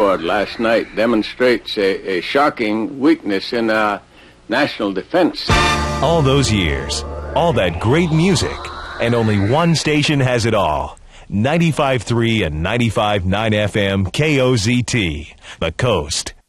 report last night demonstrates a shocking weakness in our national defense. All those years, all that great music, and only one station has it all. 95.3 and 95.9 FM KOZT, The Coast.